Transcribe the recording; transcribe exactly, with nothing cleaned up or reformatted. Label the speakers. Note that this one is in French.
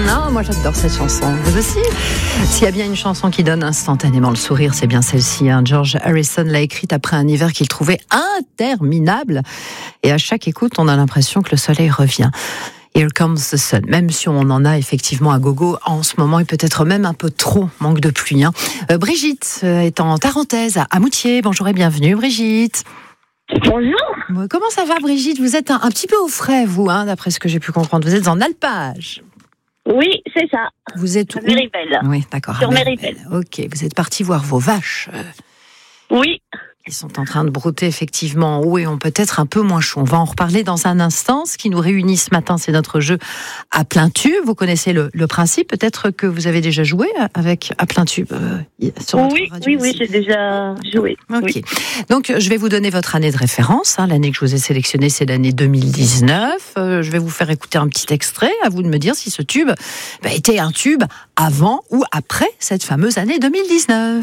Speaker 1: Non, moi j'adore cette chanson. Vous aussi? S'il y a bien une chanson qui donne instantanément le sourire, c'est bien celle-ci. Hein. George Harrison l'a écrite après un hiver qu'il trouvait interminable. Et à chaque écoute, on a l'impression que le soleil revient. Here comes the sun. Même si on en a effectivement à gogo en ce moment et peut-être même un peu trop, manque de pluie. Hein. Euh, Brigitte euh, est en Tarentaise à Moutier. Bonjour et bienvenue Brigitte.
Speaker 2: Bonjour.
Speaker 1: Comment ça va Brigitte? Vous êtes un, un petit peu au frais vous, hein, d'après ce que j'ai pu comprendre. Vous êtes en alpage.
Speaker 2: Oui, c'est ça.
Speaker 1: Vous êtes où?
Speaker 2: Méribel.
Speaker 1: Oui, d'accord.
Speaker 2: Sur Méribel.
Speaker 1: Ok, vous êtes parti voir vos vaches.
Speaker 2: Oui.
Speaker 1: Ils sont en train de brouter effectivement en haut et ont peut-être un peu moins chaud. On va en reparler dans un instant. Ce qui nous réunit ce matin, c'est notre jeu à plein tube. Vous connaissez le, le principe. Peut-être que vous avez déjà joué avec à plein tube euh, sur votre
Speaker 2: Oui,
Speaker 1: radio
Speaker 2: oui, oui,
Speaker 1: aussi.
Speaker 2: j'ai déjà joué.
Speaker 1: Ok.
Speaker 2: Oui.
Speaker 1: Donc, je vais vous donner votre année de référence. Hein. L'année que je vous ai sélectionnée, c'est l'année deux mille dix-neuf. Euh, je vais vous faire écouter un petit extrait. À vous de me dire si ce tube bah, était un tube avant ou après cette fameuse année deux mille dix-neuf.